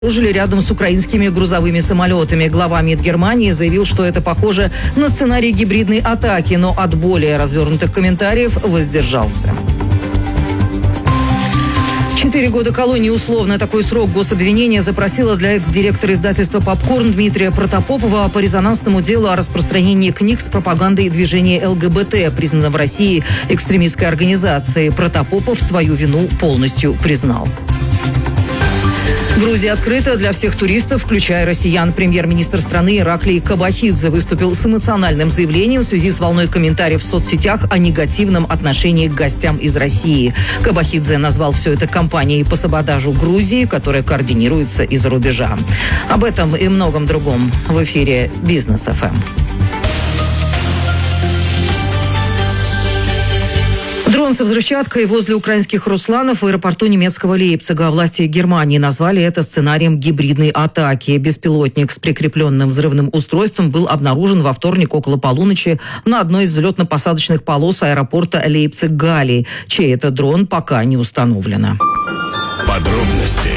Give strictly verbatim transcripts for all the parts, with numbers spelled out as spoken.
Жили рядом с украинскими грузовыми самолетами. Глава МИД Германии заявил, что это похоже на сценарий гибридной атаки, но от более развернутых комментариев воздержался. Четыре года колонии условно. Такой срок гособвинения запросила для экс-директора издательства «Попкорн» Дмитрия Протопопова по резонансному делу о распространении книг с пропагандой движения ЛГБТ, признанного в России экстремистской организацией. Протопопов свою вину полностью признал. Грузия открыта для всех туристов, включая россиян. Премьер-министр страны Ираклий Кобахидзе выступил с эмоциональным заявлением в связи с волной комментариев в соцсетях о негативном отношении к гостям из России. Кобахидзе назвал все это кампанией по саботажу Грузии, которая координируется из-за рубежа. Об этом и многом другом в эфире «Бизнес эф эм». Дрон со взрывчаткой возле украинских Русланов в аэропорту немецкого Лейпцига. Власти Германии назвали это сценарием гибридной атаки. Беспилотник с прикрепленным взрывным устройством был обнаружен во вторник около полуночи на одной из взлетно-посадочных полос аэропорта Лейпциг-Галлий. Чей это дрон, пока не установлено. Подробности.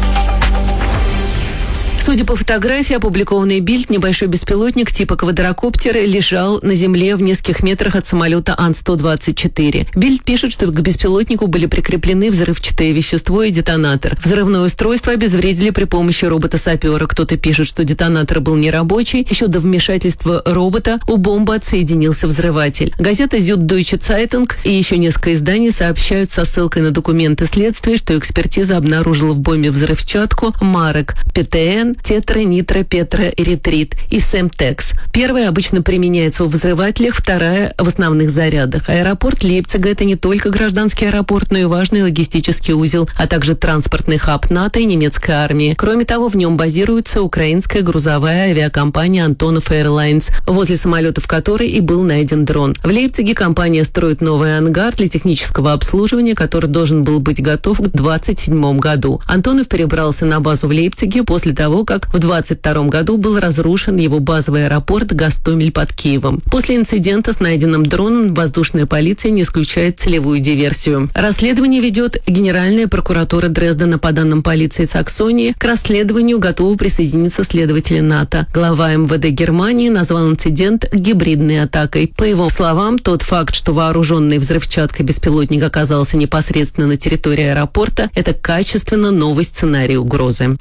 Судя по фотографии, опубликованной Бильд, небольшой беспилотник типа квадрокоптер лежал на земле в нескольких метрах от самолета Ан сто двадцать четыре. Бильд пишет, что к беспилотнику были прикреплены взрывчатое вещество и детонатор. Взрывное устройство обезвредили при помощи робота-сапера. Кто-то пишет, что детонатор был нерабочий. Еще до вмешательства робота у бомбы отсоединился взрыватель. Газета Süddeutsche Zeitung и еще несколько изданий сообщают со ссылкой на документы следствия, что экспертиза обнаружила в бомбе взрывчатку марок пэ тэ эн, тетра-нитро-петро-эритрит и Семтекс. Первая обычно применяется в взрывателях, вторая в основных зарядах. Аэропорт Лейпцига – это не только гражданский аэропорт, но и важный логистический узел, а также транспортный хаб НАТО и немецкой армии. Кроме того, в нем базируется украинская грузовая авиакомпания Antonov Airlines, возле самолетов которой и был найден дрон. В Лейпциге компания строит новый ангар для технического обслуживания, который должен был быть готов к двадцать седьмом году. Антонов перебрался на базу в Лейпциге после того, как в двадцать втором году был разрушен его базовый аэропорт Гостомель под Киевом. После инцидента с найденным дроном воздушная полиция не исключает целевую диверсию. Расследование ведет Генеральная прокуратура Дрездена. По данным полиции Саксонии, к расследованию готовы присоединиться следователи НАТО. Глава эм вэ дэ Германии назвал инцидент гибридной атакой. По его словам, тот факт, что вооруженный взрывчаткой беспилотник оказался непосредственно на территории аэропорта, это качественно новый сценарий угрозы.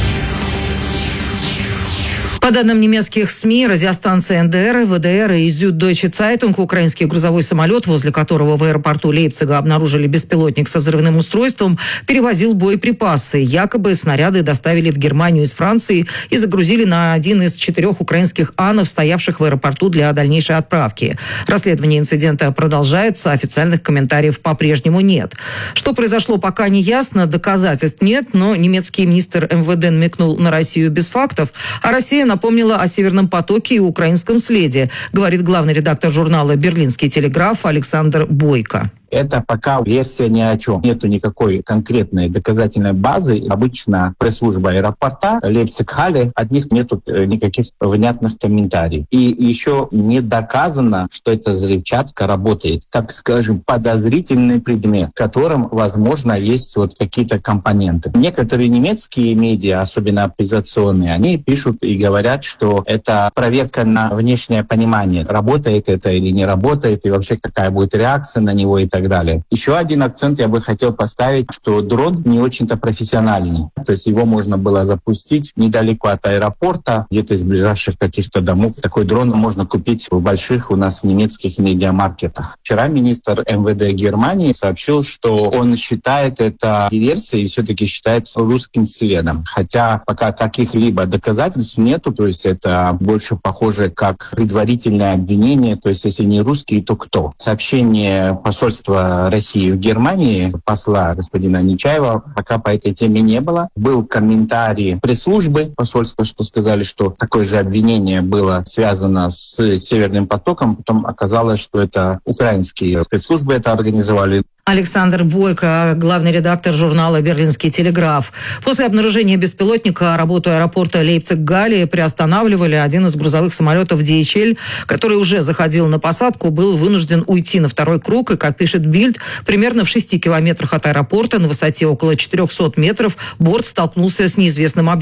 По данным немецких СМИ, радиостанции эн дэ эр, вэ дэ эр и Süddeutsche Zeitung, украинский грузовой самолет, возле которого в аэропорту Лейпцига обнаружили беспилотник со взрывным устройством, перевозил боеприпасы. Якобы снаряды доставили в Германию из Франции и загрузили на один из четырех украинских Анов, стоявших в аэропорту для дальнейшей отправки. Расследование инцидента продолжается, официальных комментариев по-прежнему нет. Что произошло, пока не ясно, доказательств нет, но немецкий министр эм вэ дэ намекнул на Россию без фактов, а Россия напомнила о «Северном потоке» и украинском следе, говорит главный редактор журнала «Берлинский телеграф» Александр Бойко. Это пока версия ни о чем. Нету никакой конкретной доказательной базы. Обычно пресс-служба аэропорта Лейпциг-Галлей, от них нету никаких внятных комментариев. И еще не доказано, что эта взрывчатка работает. Так скажем, подозрительный предмет, в котором, возможно, есть вот какие-то компоненты. Некоторые немецкие медиа, особенно оппозиционные, они пишут и говорят, что это проверка на внешнее понимание, работает это или не работает, и вообще какая будет реакция на него и так далее. далее. Еще один акцент я бы хотел поставить, что дрон не очень-то профессиональный. То есть его можно было запустить недалеко от аэропорта, где-то из ближайших каких-то домов. Такой дрон можно купить в больших у нас немецких медиамаркетах. Вчера министр эм вэ дэ Германии сообщил, что он считает это диверсией и все-таки считает русским следом. Хотя пока каких-либо доказательств нету, то есть это больше похоже как предварительное обвинение, то есть если не русский, то кто? Сообщение посольства России в Германии, посла господина Нечаева, пока по этой теме не было. Был комментарий пресс-службы посольства, что сказали, что такое же обвинение было связано с «Северным потоком». Потом оказалось, что это украинские спецслужбы это организовали. Александр Бойко, главный редактор журнала «Берлинский телеграф». После обнаружения беспилотника работу аэропорта Лейпциг-Галле приостанавливали. Один из грузовых самолетов ди эйч эл, который уже заходил на посадку, был вынужден уйти на второй круг. И, как пишет Бильд, примерно в шести километрах от аэропорта на высоте около четырехсот метров борт столкнулся с неизвестным объектом.